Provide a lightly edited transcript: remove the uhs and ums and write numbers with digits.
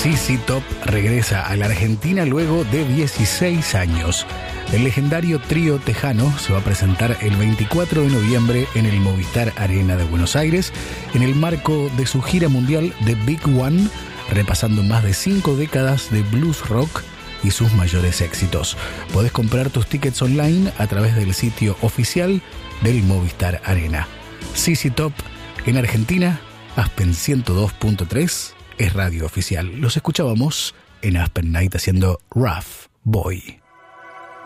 ZZ Top regresa a la Argentina luego de 16 años. El legendario trío tejano se va a presentar el 24 de noviembre en el Movistar Arena de Buenos Aires en el marco de su gira mundial The Big One, repasando más de 5 décadas de blues rock y sus mayores éxitos. Podés comprar tus tickets online a través del sitio oficial del Movistar Arena. ZZ Top en Argentina, Aspen 102.3 es radio oficial. Los escuchábamos en Aspen Night haciendo Rough Boy.